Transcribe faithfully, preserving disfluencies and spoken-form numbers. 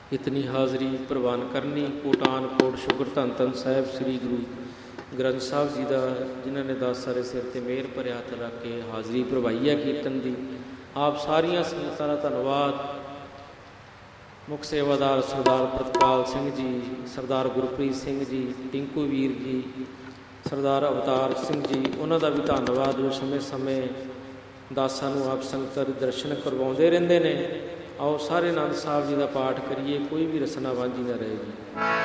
ਇਤਨੀ ਹਾਜ਼ਰੀ ਪ੍ਰਵਾਨ ਕਰਨੀ। ਕੋਟਾਨ ਕੋਟ ਸ਼ੁਕਰ ਧੰਨ ਧੰਨ ਸਾਹਿਬ ਸ੍ਰੀ ਗੁਰੂ ਗ੍ਰੰਥ ਸਾਹਿਬ ਜੀ ਦਾ, ਜਿਨ੍ਹਾਂ ਨੇ ਦਸ ਸਾਰੇ ਸਿਰ 'ਤੇ ਮਿਹਰ ਭਰਿਆ ਹੱਥ ਰੱਖ ਕੇ ਹਾਜ਼ਰੀ ਭਰਵਾਈ ਹੈ ਕੀਰਤਨ ਦੀ। ਆਪ ਸਾਰੀਆਂ ਸੰਗਤਾਂ ਦਾ ਧੰਨਵਾਦ। ਮੁੱਖ ਸੇਵਾਦਾਰ ਸਰਦਾਰ ਪ੍ਰਿਤਪਾਲ ਸਿੰਘ ਜੀ, ਸਰਦਾਰ ਗੁਰਪ੍ਰੀਤ ਸਿੰਘ ਜੀ, ਟਿੰਕੂ ਵੀਰ ਜੀ, ਸਰਦਾਰ ਅਵਤਾਰ ਸਿੰਘ ਜੀ, ਉਹਨਾਂ ਦਾ ਵੀ ਧੰਨਵਾਦ ਜੋ ਸਮੇਂ ਸਮੇਂ ਦਾਸਾਂ ਨੂੰ ਆਪ ਸੰਗਤਾਂ ਦੇ ਦਰਸ਼ਨ ਕਰਵਾਉਂਦੇ ਰਹਿੰਦੇ ਨੇ। ਆਓ ਸਾਰੇ ਆਨੰਦ ਸਾਹਿਬ ਜੀ ਦਾ ਪਾਠ ਕਰੀਏ, ਕੋਈ ਵੀ ਰਸਨਾ ਵਾਂਝੀ ਨਾ ਰਹੇ ਜੀ।